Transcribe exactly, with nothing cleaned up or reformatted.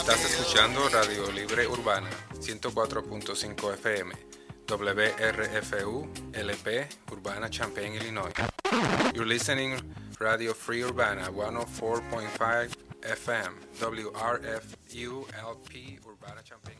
Estás escuchando Radio Libre Urbana, ciento cuatro punto cinco F M, W R F U, L P, Urbana, Champaign, Illinois. You're listening Radio Free Urbana, one oh four point five F M, W R F U, L P, Urbana, Champaign.